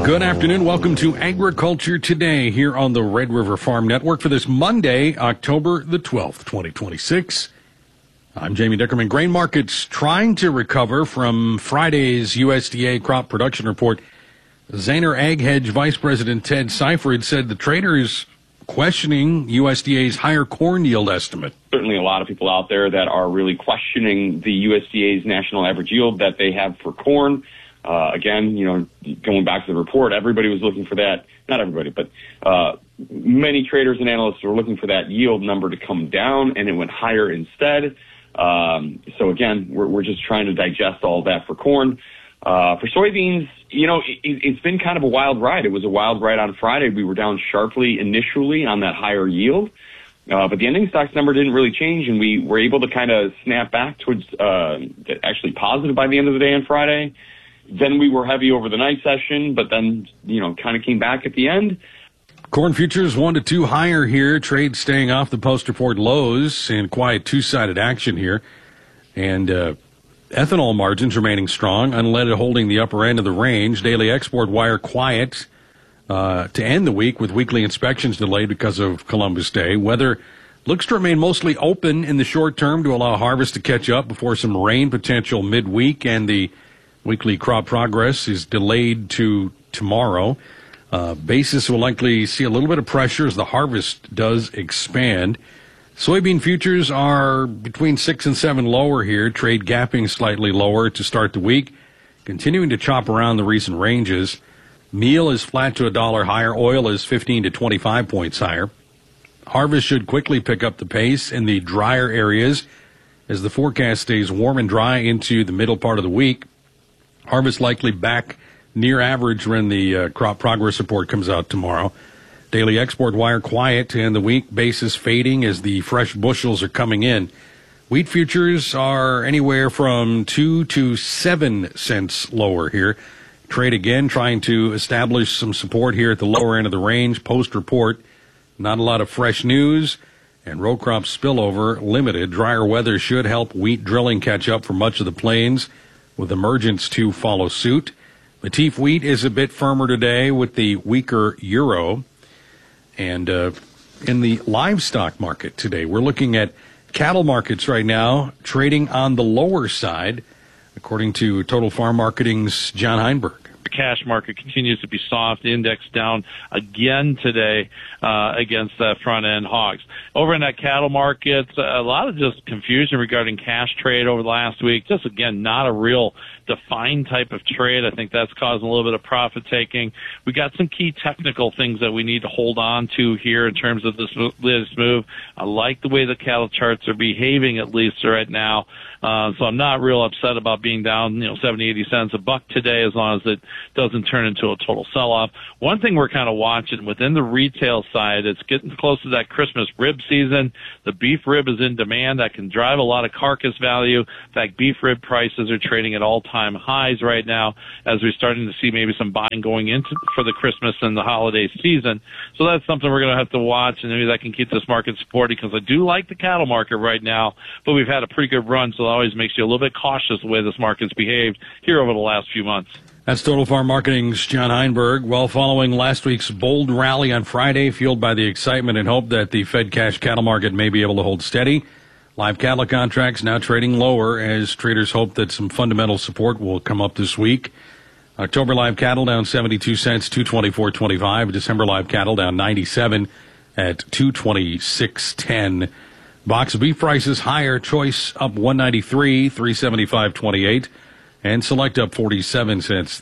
Good afternoon. Welcome to Agriculture Today here on the Red River Farm Network for this Monday, October the 12th, 2026. I'm Jamie Dickerman. Grain markets trying to recover from Friday's USDA crop production report. Zaner Ag Hedge Vice President Ted Seifert said the trader is questioning USDA's higher corn yield estimate. Certainly a lot of people out there that are really questioning the USDA's national average yield that they have for corn. Again, going back to the report, everybody was looking for that. Not everybody, but many traders and analysts were looking for that yield number to come down, and it went higher instead. So again, we're just trying to digest all that for corn. For soybeans, it's been kind of a wild ride. It was a wild ride on Friday. We were down sharply initially on that higher yield. But the ending stocks number didn't really change, and we were able to kind of snap back towards actually positive by the end of the day on Friday. Then we were heavy over the night session, but then, kind of came back at the end. Corn futures 1 to 2 higher here. Trade staying off the post-report lows and quiet two-sided action here. And ethanol margins remaining strong. Unleaded holding the upper end of the range. Daily export wire quiet to end the week with weekly inspections delayed because of Columbus Day. Weather looks to remain mostly open in the short term to allow harvest to catch up before some rain potential midweek, and the weekly crop progress is delayed to tomorrow. Basis will likely see a little bit of pressure as the harvest does expand. Soybean futures are between 6 and 7 lower here. Trade gapping slightly lower to start the week, continuing to chop around the recent ranges. Meal is flat to $1 higher. Oil is 15 to 25 points higher. Harvest should quickly pick up the pace in the drier areas as the forecast stays warm and dry into the middle part of the week. Harvest likely back near average when the crop progress report comes out tomorrow. Daily export wire quiet and the week basis fading as the fresh bushels are coming in. Wheat futures are anywhere from 2 to 7 cents lower here. Trade again trying to establish some support here at the lower end of the range. Post report, not a lot of fresh news, and row crop spillover limited. Drier weather should help wheat drilling catch up for much of the plains, with emergence to follow suit. Latif wheat is a bit firmer today with the weaker euro. And in the livestock market today, we're looking at cattle markets right now trading on the lower side, according to Total Farm Marketing's John Heinberg. The cash market continues to be soft, index down again today against front-end hogs. Over in that cattle market, a lot of just confusion regarding cash trade over the last week. Just, again, not a real defined type of trade. I think that's causing a little bit of profit taking. We got some key technical things that we need to hold on to here in terms of this move. I like the way the cattle charts are behaving, at least right now. So I'm not real upset about being down, 70, 80 cents a buck today, as long as it doesn't turn into a total sell-off. One thing we're kind of watching within the retail side, it's getting close to that Christmas rib season. The beef rib is in demand. That can drive a lot of carcass value. In fact, beef rib prices are trading at all-time highs right now as we're starting to see maybe some buying going into for the Christmas and the holiday season. So that's something we're going to have to watch, and maybe that can keep this market supported, because I do like the cattle market right now, but we've had a pretty good run, so it always makes you a little bit cautious the way this market's behaved here over the last few months. That's Total Farm Marketing's John Heinberg. Well, following last week's bold rally on Friday, fueled by the excitement and hope that the Fed cash cattle market may be able to hold steady, live cattle contracts now trading lower as traders hope that some fundamental support will come up this week. October live cattle down 72 cents, 224.25. December live cattle down 97 at 226.10. Box of beef prices higher. Choice up 193, 375.28. And select up 47 cents,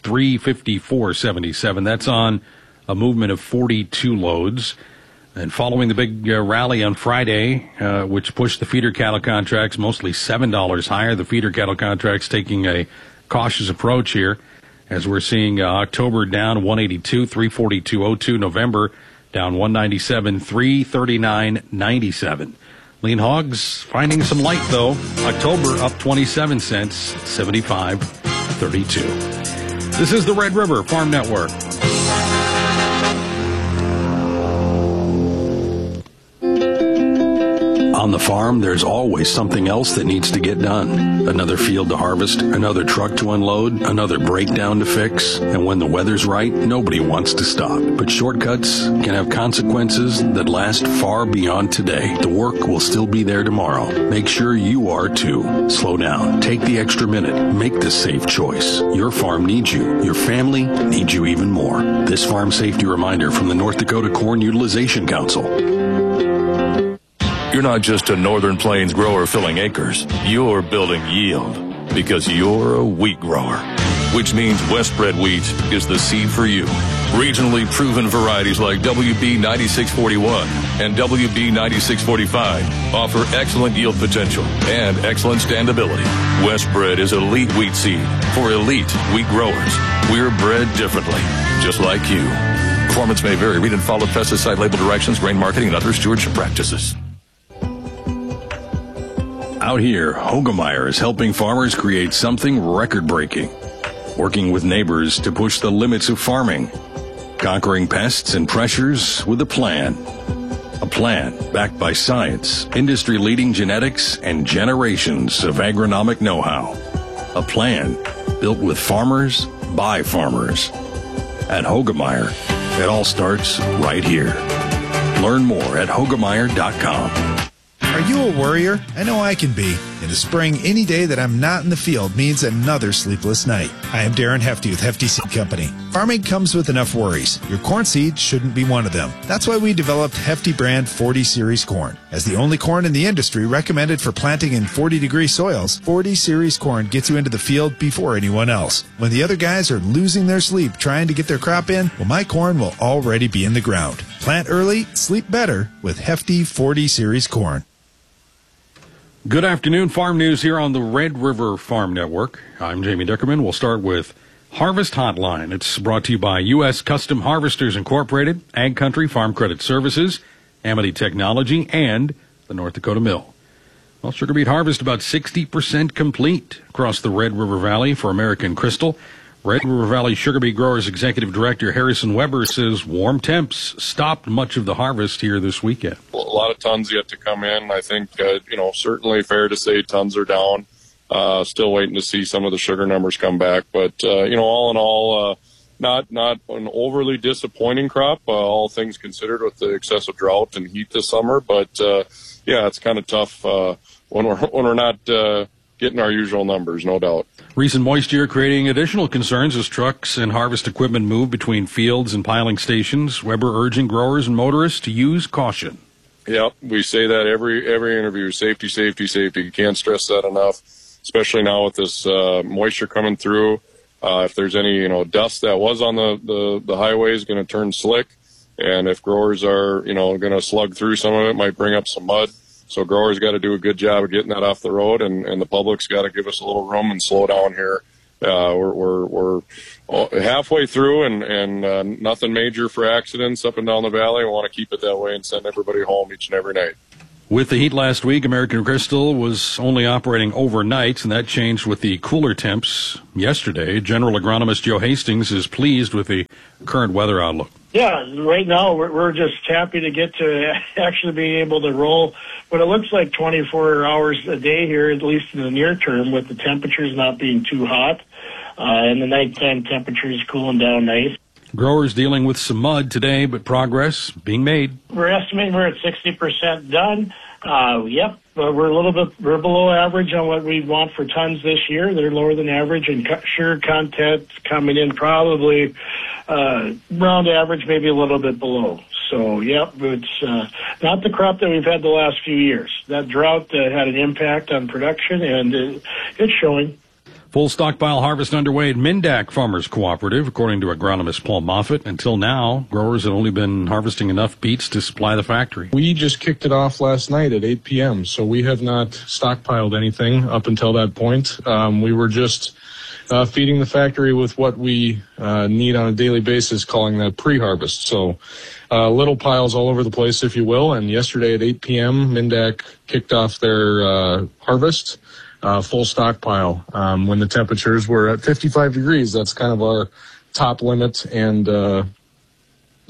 354.77. That's on a movement of 42 loads. And following the big rally on Friday, which pushed the feeder cattle contracts mostly $7 higher, the feeder cattle contracts taking a cautious approach here, as we're seeing October down 182, 342.02. November down 197, 339.97. Lean hogs finding some light, though. October up 27 cents, 75.32. This is the Red River Farm Network. On the farm, there's always something else that needs to get done. Another field to harvest, another truck to unload, another breakdown to fix. And when the weather's right, nobody wants to stop. But shortcuts can have consequences that last far beyond today. The work will still be there tomorrow. Make sure you are too. Slow down. Take the extra minute. Make the safe choice. Your farm needs you. Your family needs you even more. This farm safety reminder from the North Dakota Corn Utilization Council. You're not just a Northern Plains grower filling acres. You're building yield because you're a wheat grower, which means Westbred wheat is the seed for you. Regionally proven varieties like WB 9641 and WB 9645 offer excellent yield potential and excellent standability. Westbred is elite wheat seed for elite wheat growers. We're bred differently, just like you. Performance may vary. Read and follow pesticide label directions, grain marketing, and other stewardship practices. Out here, Hoegemeyer is helping farmers create something record-breaking, working with neighbors to push the limits of farming, conquering pests and pressures with a plan. A plan backed by science, industry-leading genetics, and generations of agronomic know-how. A plan built with farmers by farmers. At Hoegemeyer, it all starts right here. Learn more at Hoegemeyer.com. Are you a worrier? I know I can be. In the spring, any day that I'm not in the field means another sleepless night. I am Darren Hefty with Hefty Seed Company. Farming comes with enough worries. Your corn seed shouldn't be one of them. That's why we developed Hefty brand 40 Series corn. As the only corn in the industry recommended for planting in 40-degree soils, 40 Series corn gets you into the field before anyone else. When the other guys are losing their sleep trying to get their crop in, well, my corn will already be in the ground. Plant early, sleep better with Hefty 40 Series corn. Good afternoon. Farm news here on the Red River Farm Network. I'm Jamie Dickerman. We'll start with Harvest Hotline. It's brought to you by U.S. Custom Harvesters Incorporated, Ag Country Farm Credit Services, Amity Technology, and the North Dakota Mill. Well, sugar beet harvest about 60% complete across the Red River Valley for American Crystal. Red River Valley Sugar Beet Growers Executive Director Harrison Weber says warm temps stopped much of the harvest here this weekend. A lot of tons yet to come in. I think, certainly fair to say tons are down. Still waiting to see some of the sugar numbers come back. But, all in all, not an overly disappointing crop, all things considered with the excessive drought and heat this summer. But, it's kind of tough when we're not getting our usual numbers, no doubt. Recent moisture creating additional concerns as trucks and harvest equipment move between fields and piling stations. Weber urging growers and motorists to use caution. Yep, we say that every interview. Safety, safety, safety. You can't stress that enough, especially now with this moisture coming through. If there's any dust that was on the highway is going to turn slick, and if growers are going to slug through some of it, might bring up some mud. So growers got to do a good job of getting that off the road, and the public's got to give us a little room and slow down here. We're halfway through, and nothing major for accidents up and down the valley. We want to keep it that way and send everybody home each and every night. With the heat last week, American Crystal was only operating overnight, and that changed with the cooler temps yesterday. General Agronomist Joe Hastings is pleased with the current weather outlook. Yeah, right now we're just happy to get to actually being able to roll what it looks like 24 hours a day here, at least in the near term, with the temperatures not being too hot and the nighttime temperatures cooling down nice. Growers dealing with some mud today, but progress being made. We're estimating we're at 60% done. We're below average on what we want for tons this year. They're lower than average, and sugar content coming in probably around average, maybe a little bit below. So, it's not the crop that we've had the last few years. That drought had an impact on production, and it's showing. Full stockpile harvest underway at Mindak Farmers Cooperative, according to agronomist Paul Moffitt. Until now, growers had only been harvesting enough beets to supply the factory. We just kicked it off last night at 8 p.m., so we have not stockpiled anything up until that point. We were just feeding the factory with what we need on a daily basis, calling that pre-harvest. So little piles all over the place, if you will. And yesterday at 8 p.m., Mindak kicked off their harvest. Full stockpile. When the temperatures were at 55 degrees, that's kind of our top limit, and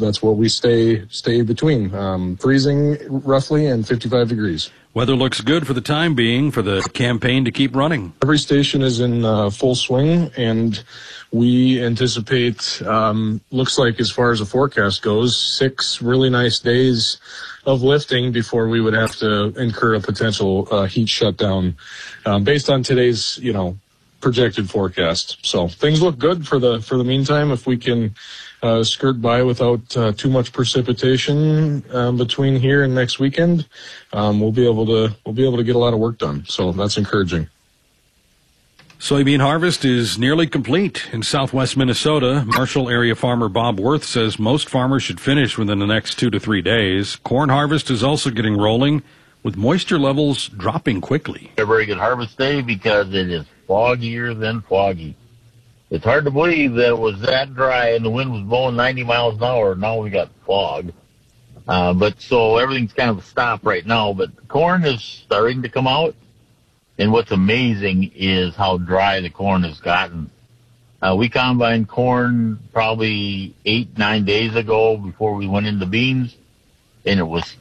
that's what we stay between, freezing roughly and 55 degrees. Weather looks good for the time being for the campaign to keep running. Every station is in full swing, and we anticipate, looks like as far as the forecast goes, 6 really nice days of lifting before we would have to incur a potential heat shutdown based on today's, projected forecast. So things look good for the meantime. If we can skirt by without too much precipitation between here and next weekend, we'll be able to get a lot of work done. So that's encouraging. Soybean harvest is nearly complete in southwest Minnesota. Marshall area farmer Bob Worth says most farmers should finish within the next 2 to 3 days. Corn harvest is also getting rolling, with moisture levels dropping quickly. A very good harvest day because it is foggier than foggy. It's hard to believe that it was that dry and the wind was blowing 90 miles an hour. Now we got fog. But so everything's kind of a stop right now. But corn is starting to come out. And what's amazing is how dry the corn has gotten. We combined corn probably 8-9 days ago before we went into beans, and it was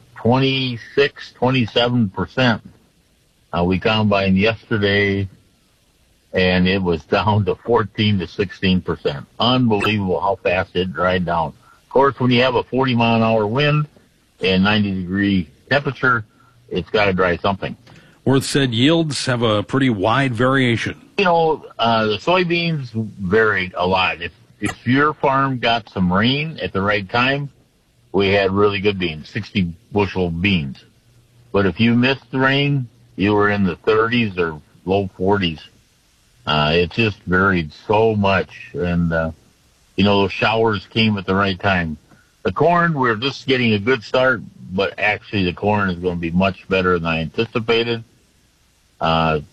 27%. We combined yesterday, and it was down to 14 to 16%. Unbelievable how fast it dried down. Of course, when you have a 40-mile-an-hour wind and 90-degree temperature, it's got to dry something. Worth said yields have a pretty wide variation. The soybeans varied a lot. If your farm got some rain at the right time, we had really good beans, 60 bushel beans. But if you missed the rain, you were in the 30s or low 40s. It just varied so much. And, those showers came at the right time. The corn, we're just getting a good start, but actually the corn is going to be much better than I anticipated. I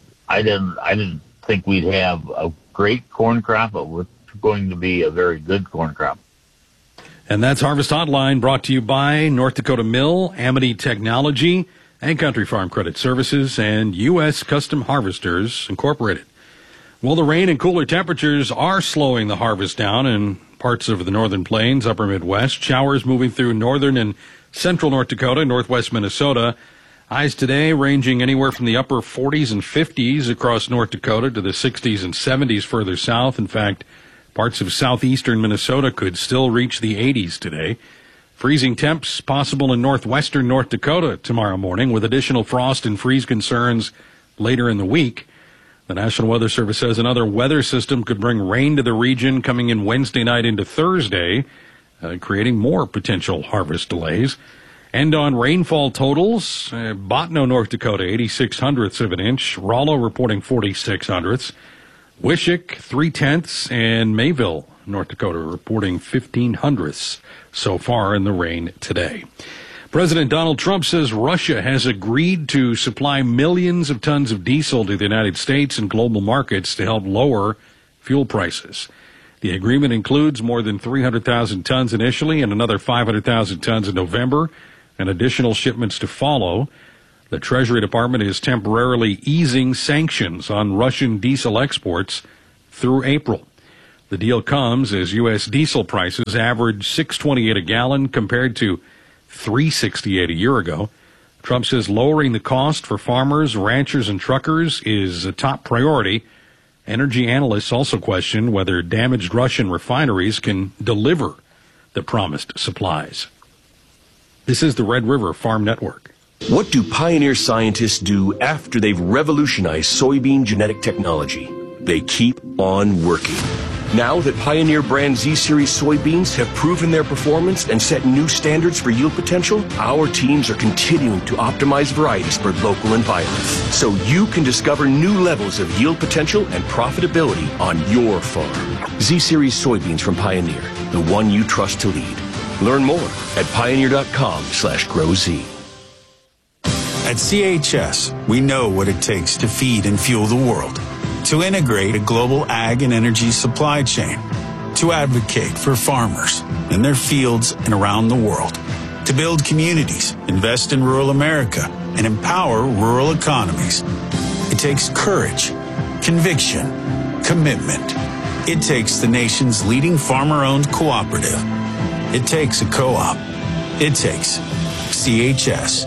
didn't think we'd have a great corn crop, but we're going to be a very good corn crop. And that's Harvest Hotline, brought to you by North Dakota Mill, Amity Technology, and Country Farm Credit Services, and U.S. Custom Harvesters Incorporated. Well, the rain and cooler temperatures are slowing the harvest down in parts of the northern plains, upper Midwest. Showers moving through northern and central North Dakota, northwest Minnesota. Highs today ranging anywhere from the upper 40s and 50s across North Dakota to the 60s and 70s further south. In fact, parts of southeastern Minnesota could still reach the 80s today. Freezing temps possible in northwestern North Dakota tomorrow morning, with additional frost and freeze concerns later in the week. The National Weather Service says another weather system could bring rain to the region coming in Wednesday night into Thursday, creating more potential harvest delays. And on rainfall totals, Botno, North Dakota, 86/100ths of an inch. Rollo reporting 46/100ths. Wishick, 3/10ths. And Mayville, North Dakota, reporting 15/100ths so far in the rain today. President Donald Trump says Russia has agreed to supply millions of tons of diesel to the United States and global markets to help lower fuel prices. The agreement includes more than 300,000 tons initially and another 500,000 tons in November, and additional shipments to follow. The Treasury Department is temporarily easing sanctions on Russian diesel exports through April. The deal comes as U.S. diesel prices average $6.28 a gallon compared to $3.68 a year ago. Trump says lowering the cost for farmers, ranchers, and truckers is a top priority. Energy analysts also question whether damaged Russian refineries can deliver the promised supplies. This is the Red River Farm Network. What do Pioneer scientists do after they've revolutionized soybean genetic technology? They keep on working. Now that Pioneer brand Z-Series soybeans have proven their performance and set new standards for yield potential, our teams are continuing to optimize varieties for local environments, so you can discover new levels of yield potential and profitability on your farm. Z-Series soybeans from Pioneer, the one you trust to lead. Learn more at pioneer.com/growz. At CHS, we know what it takes to feed and fuel the world, to integrate a global ag and energy supply chain, to advocate for farmers in their fields and around the world, to build communities, invest in rural America, and empower rural economies. It takes courage, conviction, commitment. It takes the nation's leading farmer-owned cooperative. It takes a co-op. It takes CHS.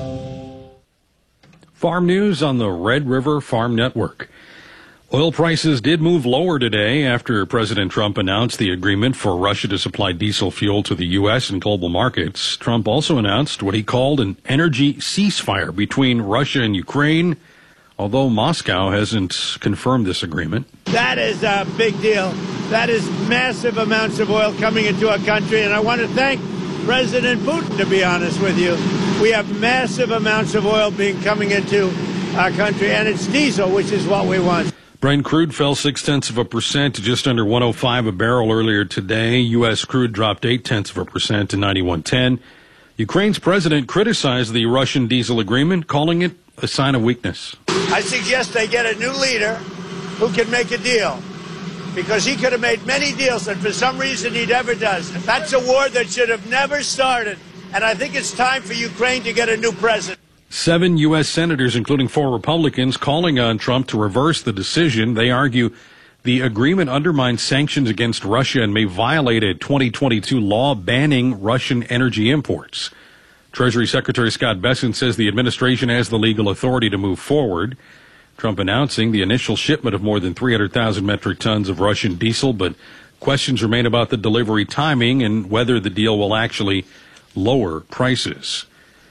Farm news on the Red River Farm Network. Oil prices did move lower today after President Trump announced the agreement for Russia to supply diesel fuel to the U.S. and global markets. Trump also announced what he called an energy ceasefire between Russia and Ukraine, although Moscow hasn't confirmed this agreement. That is a big deal. That is massive amounts of oil coming into our country, and I want to thank President Putin, to be honest with you. We have massive amounts of oil coming into our country, and it's diesel, which is what we want. Brent crude fell 0.6% to just under 105 a barrel earlier today. U.S. crude dropped 0.8% to 91.10. Ukraine's president criticized the Russian diesel agreement, calling it a sign of weakness. I suggest they get a new leader who can make a deal, because he could have made many deals, and for some reason he never does. That's a war that should have never started, and I think it's time for Ukraine to get a new president. 7 U.S. senators, including 4 Republicans, calling on Trump to reverse the decision. They argue the agreement undermines sanctions against Russia and may violate a 2022 law banning Russian energy imports. Treasury Secretary Scott Bessent says the administration has the legal authority to move forward. Trump announcing the initial shipment of more than 300,000 metric tons of Russian diesel, but questions remain about the delivery timing and whether the deal will actually lower prices.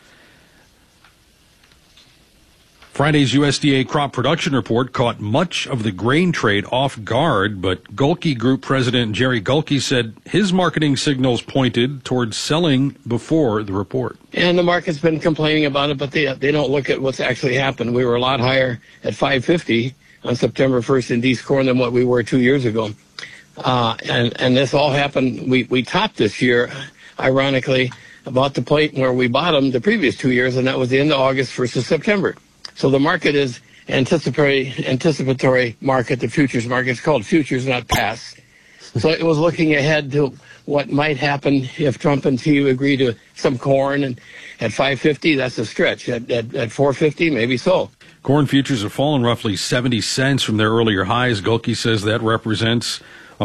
Friday's USDA crop production report caught much of the grain trade off guard, but Gulke Group President Jerry Gulke said his marketing signals pointed towards selling before the report. And the market's been complaining about it, but they don't look at what's actually happened. We were a lot higher at $5.50 on September 1st in D's corn than what we were 2 years ago. And this all happened. We topped this year, ironically, about the point where we bottomed the previous 2 years, and that was the end of August, 1st of September. So the market is anticipatory market, the futures market. It's called futures, not past. So it was looking ahead to what might happen if Trump and TU agree to some corn, and at $5.50, that's a stretch. At $4.50, maybe so. Corn futures have fallen roughly 70 cents from their earlier highs. Gulke says that represents a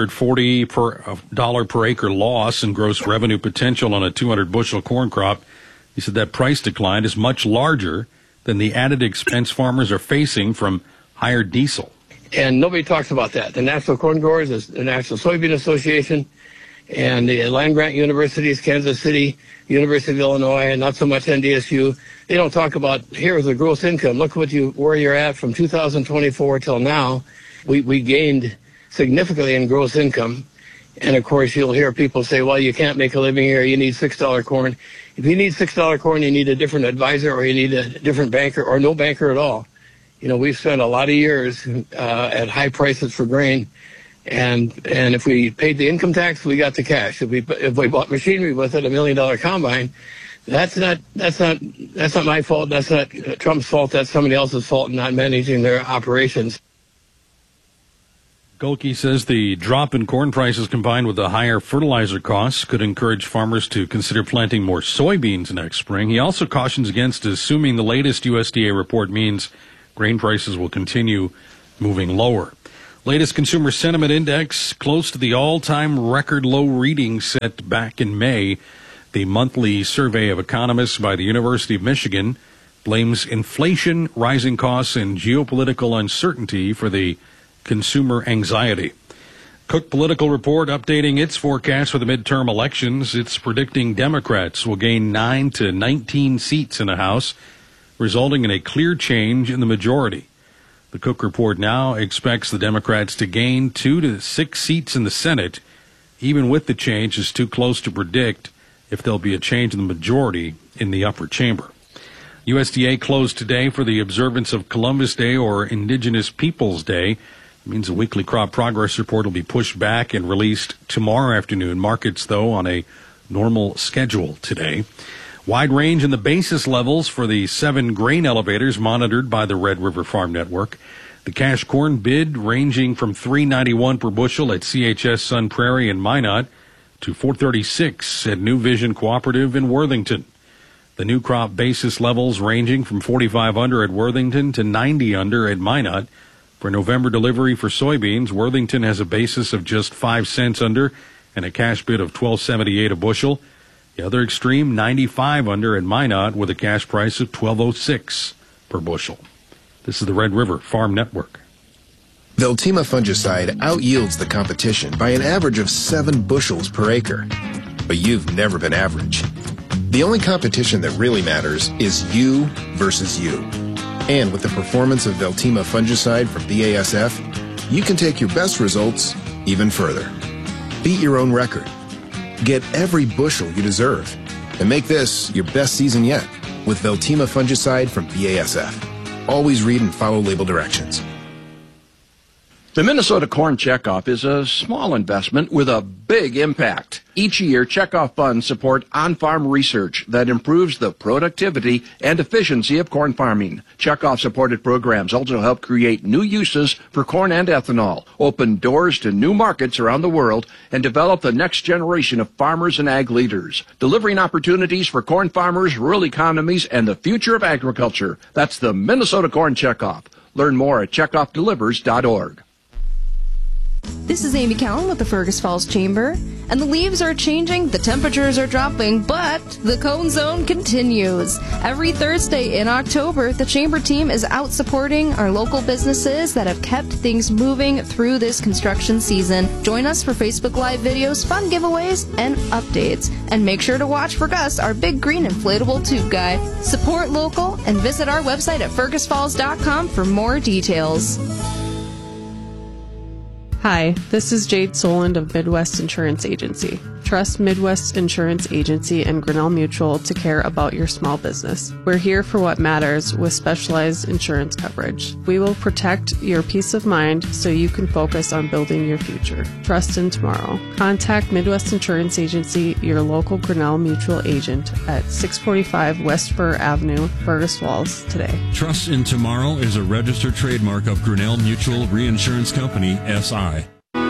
$140 per acre loss in gross revenue potential on a 200 bushel corn crop. He said that price decline is much larger than the added expense farmers are facing from higher diesel. And nobody talks about that. The National Corn Growers, the National Soybean Association, and the land-grant universities, Kansas City, University of Illinois, and not so much NDSU, they don't talk about, here's the gross income. Look where you're at from 2024 till now. We gained significantly in gross income. And, of course, you'll hear people say, well, you can't make a living here. You need $6 corn. If you need $6 corn, you need a different advisor, or you need a different banker, or no banker at all. You know, we've spent a lot of years at high prices for grain. And if we paid the income tax, we got the cash. If we bought machinery with it, $1 million combine, that's not my fault. That's not Trump's fault. That's somebody else's fault in not managing their operations. Gulke says the drop in corn prices combined with the higher fertilizer costs could encourage farmers to consider planting more soybeans next spring. He also cautions against assuming the latest USDA report means grain prices will continue moving lower. Latest consumer sentiment index close to the all-time record low reading set back in May. The monthly survey of economists by the University of Michigan blames inflation, rising costs, and geopolitical uncertainty for the consumer anxiety. Cook Political Report updating its forecast for the midterm elections. It's predicting Democrats will gain 9 to 19 seats in the House, resulting in a clear change in the majority. The Cook Report now expects the Democrats to gain 2 to 6 seats in the Senate. Even with the change, it's too close to predict if there'll be a change in the majority in the upper chamber. USDA closed today for the observance of Columbus Day, or Indigenous Peoples Day. It means the weekly crop progress report will be pushed back and released tomorrow afternoon. Markets, though, on a normal schedule today. Wide range in the basis levels for the 7 grain elevators monitored by the Red River Farm Network. The cash corn bid ranging from $3.91 per bushel at CHS Sun Prairie and Minot to $4.36 at New Vision Cooperative in Worthington. The new crop basis levels ranging from 45 under at Worthington to 90 under at Minot. For November delivery for soybeans, Worthington has a basis of just 5 cents under and a cash bid of $12.78 a bushel. The other extreme, 95 under at Minot with a cash price of $12.06 per bushel. This is the Red River Farm Network. Veltima fungicide outyields the competition by an average of 7 bushels per acre. But you've never been average. The only competition that really matters is you versus you. And with the performance of Veltima fungicide from BASF, you can take your best results even further. Beat your own record. Get every bushel you deserve. And make this your best season yet with Veltima fungicide from BASF. Always read and follow label directions. The Minnesota Corn Checkoff is a small investment with a big impact. Each year, checkoff funds support on-farm research that improves the productivity and efficiency of corn farming. Checkoff-supported programs also help create new uses for corn and ethanol, open doors to new markets around the world, and develop the next generation of farmers and ag leaders, delivering opportunities for corn farmers, rural economies, and the future of agriculture. That's the Minnesota Corn Checkoff. Learn more at checkoffdelivers.org. This is Amy Cowan with the Fergus Falls Chamber, and the leaves are changing, the temperatures are dropping, but the Cone Zone continues. Every Thursday in October, the Chamber team is out supporting our local businesses that have kept things moving through this construction season. Join us for Facebook Live videos, fun giveaways, and updates. And make sure to watch for Gus, our big green inflatable tube guy. Support local and visit our website at fergusfalls.com for more details. Hi, this is Jade Soland of Midwest Insurance Agency. Trust Midwest Insurance Agency and Grinnell Mutual to care about your small business. We're here for what matters with specialized insurance coverage. We will protect your peace of mind so you can focus on building your future. Trust in tomorrow. Contact Midwest Insurance Agency, your local Grinnell Mutual agent at 645 West Fur Avenue, Fergus Falls today. Trust in Tomorrow is a registered trademark of Grinnell Mutual Reinsurance Company, SI.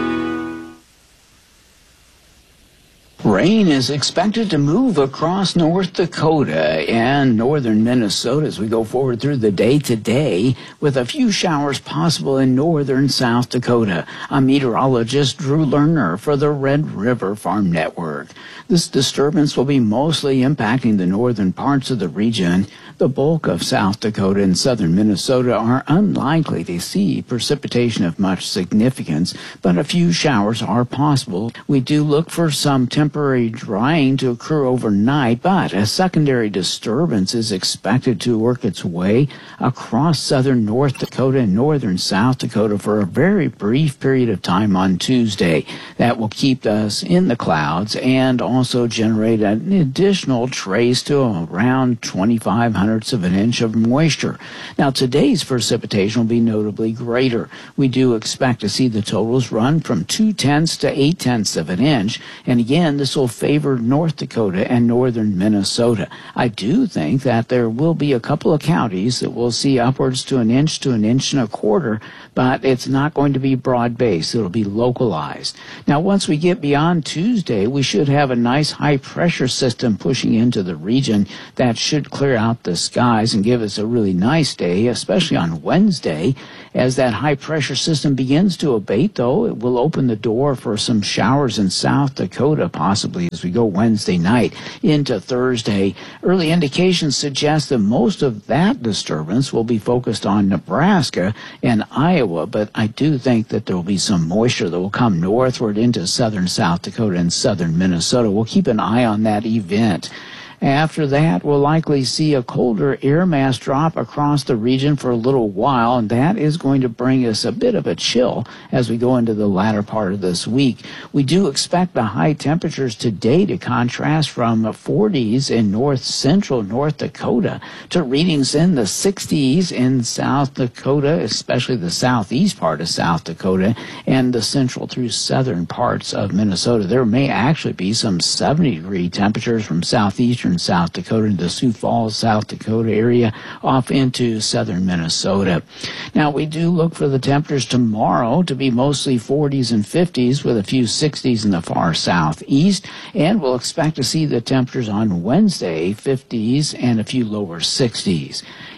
Rain is expected to move across North Dakota and northern Minnesota as we go forward through the day today, with a few showers possible in northern South Dakota. I'm meteorologist Drew Lerner for the Red River Farm Network. This disturbance will be mostly impacting the northern parts of the region. The bulk of South Dakota and southern Minnesota are unlikely to see precipitation of much significance, but a few showers are possible. We do look for some temporary drying to occur overnight, but a secondary disturbance is expected to work its way across southern North Dakota and northern South Dakota for a very brief period of time on Tuesday. That will keep us in the clouds and also generate an additional trace to around 2,500 of an inch of moisture. Now, today's precipitation will be notably greater. We do expect to see the totals run from 0.2 to 0.8 of an inch, and again, this will favor North Dakota and northern Minnesota. I do think that there will be a couple of counties that will see upwards to an inch and a quarter, but it's not going to be broad-based. It'll be localized. Now, once we get beyond Tuesday, we should have a nice high-pressure system pushing into the region that should clear out the skies and give us a really nice day, especially on Wednesday. As that high-pressure system begins to abate, though, it will open the door for some showers in South Dakota, possibly as we go Wednesday night into Thursday. Early indications suggest that most of that disturbance will be focused on Nebraska and Iowa, but I do think that there will be some moisture that will come northward into southern South Dakota and southern Minnesota. We'll keep an eye on that event. After that, we'll likely see a colder air mass drop across the region for a little while, and that is going to bring us a bit of a chill as we go into the latter part of this week. We do expect the high temperatures today to contrast from 40s in north-central North Dakota to readings in the 60s in South Dakota, especially the southeast part of South Dakota and the central through southern parts of Minnesota. There may actually be some 70-degree temperatures from southeastern South Dakota into the Sioux Falls, South Dakota area off into southern Minnesota. Now, we do look for the temperatures tomorrow to be mostly 40s and 50s with a few 60s in the far southeast, and we'll expect to see the temperatures on Wednesday 50s and a few lower 60s.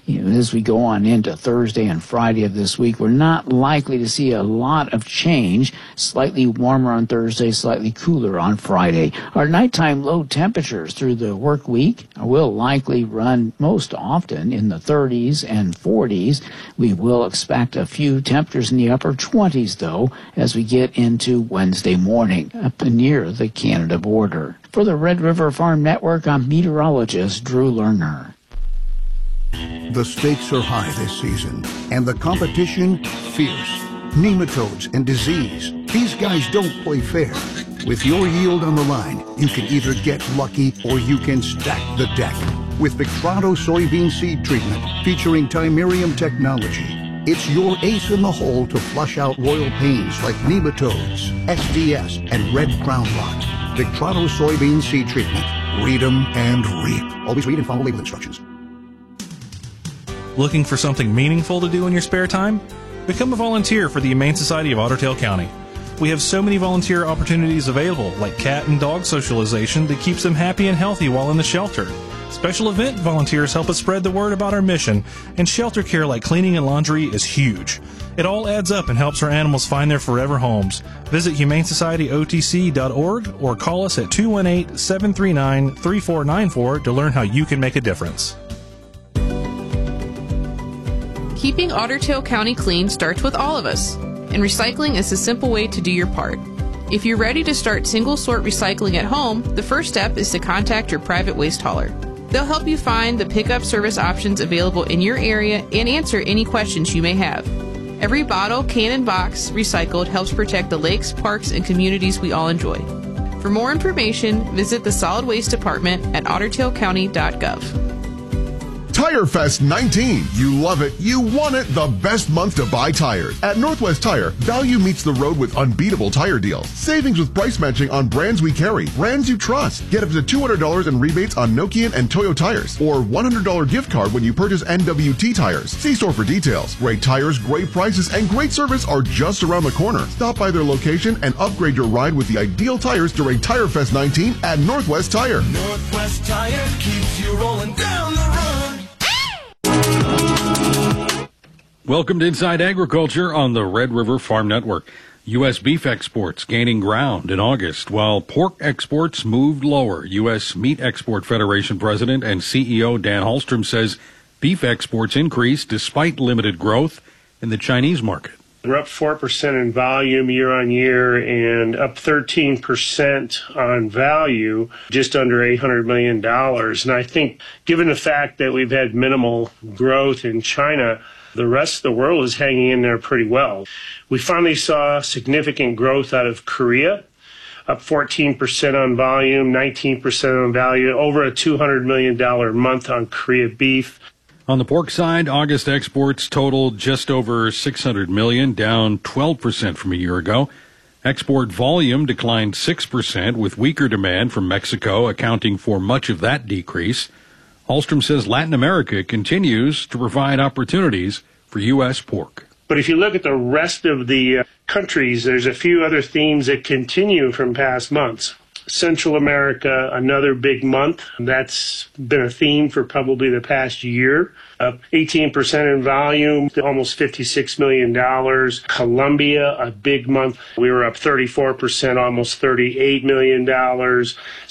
As we go on into Thursday and Friday of this week, we're not likely to see a lot of change. Slightly warmer on Thursday, slightly cooler on Friday. Our nighttime low temperatures through the work week will likely run most often in the 30s and 40s. We will expect a few temperatures in the upper 20s, though, as we get into Wednesday morning, up near the Canada border. For the Red River Farm Network, I'm meteorologist Drew Lerner. The stakes are high this season, and the competition fierce. Nematodes and disease. These guys don't play fair. With your yield on the line, you can either get lucky or you can stack the deck. With Victrado soybean seed treatment featuring Timerium technology, it's your ace in the hole to flush out royal pains like nematodes, SDS, and red crown rot. Victrado soybean seed treatment. Read 'em and reap. Always read and follow label instructions. Looking for something meaningful to do in your spare time? Become a volunteer for the Humane Society of Otter Tail County. We have so many volunteer opportunities available, like cat and dog socialization that keeps them happy and healthy while in the shelter. Special event volunteers help us spread the word about our mission, and shelter care like cleaning and laundry is huge. It all adds up and helps our animals find their forever homes. Visit humanesocietyotc.org or call us at 218-739-3494 to learn how you can make a difference. Keeping Otter Tail County clean starts with all of us, and recycling is a simple way to do your part. If you're ready to start single-sort recycling at home, the first step is to contact your private waste hauler. They'll help you find the pickup service options available in your area and answer any questions you may have. Every bottle, can, and box recycled helps protect the lakes, parks, and communities we all enjoy. For more information, visit the Solid Waste Department at ottertailcounty.gov. Tire Fest 19. You love it. You want it. The best month to buy tires. At Northwest Tire, value meets the road with unbeatable tire deals. Savings with price matching on brands we carry, brands you trust. Get up to $200 in rebates on Nokian and Toyo tires, or $100 gift card when you purchase NWT tires. See store for details. Great tires, great prices, and great service are just around the corner. Stop by their location and upgrade your ride with the ideal tires during Tire Fest 19 at Northwest Tire. Northwest Tire keeps you rolling down the road. Welcome to Inside Agriculture on the Red River Farm Network. U.S. beef exports gaining ground in August, while pork exports moved lower. U.S. Meat Export Federation President and CEO Dan Hallstrom says beef exports increased despite limited growth in the Chinese market. We're up 4% in volume year on year and up 13% on value, just under $800 million. And I think given the fact that we've had minimal growth in China, the rest of the world is hanging in there pretty well. We finally saw significant growth out of Korea, up 14% on volume, 19% on value, over a $200 million month on Korea beef. On the pork side, August exports totaled just over $600 million, down 12% from a year ago. Export volume declined 6%, with weaker demand from Mexico accounting for much of that decrease. Hallstrom says Latin America continues to provide opportunities for U.S. pork. But if you look at the rest of the countries, there's a few other themes that continue from past months. Central America, another big month. That's been a theme for probably the past year. Up 18% in volume, almost $56 million. Colombia, a big month. We were up 34%, almost $38 million.